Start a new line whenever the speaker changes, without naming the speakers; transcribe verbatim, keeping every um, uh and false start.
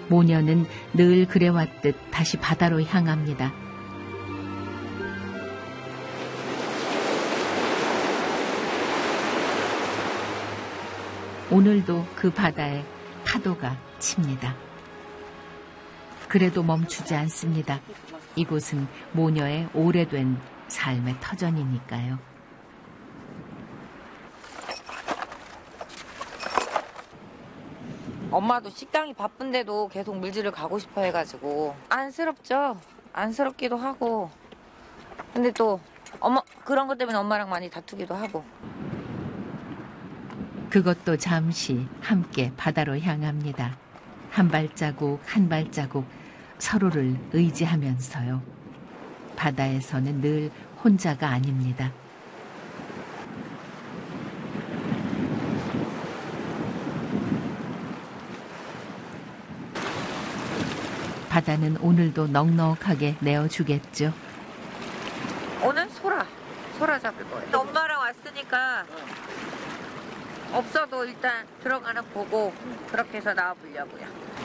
모녀는 늘 그래왔듯 다시 바다로 향합니다. 오늘도 그 바다에 파도가 칩니다. 그래도 멈추지 않습니다. 이곳은 모녀의 오래된 삶의 터전이니까요.
엄마도 식당이 바쁜데도 계속 물질을 가고 싶어 해가지고 안쓰럽죠. 안쓰럽기도 하고. 근데 또 엄마 그런 것 때문에 엄마랑 많이 다투기도 하고.
그것도 잠시 함께 바다로 향합니다. 한 발자국 한 발자국 서로를 의지하면서요. 바다에서는 늘 혼자가 아닙니다. 바다는 오늘도 넉넉하게 내어주겠죠.
오늘 소라, 소라 잡을 거예요. 엄마랑 왔으니까 없어도 일단 들어가는 보고 그렇게 해서 나와보려고요.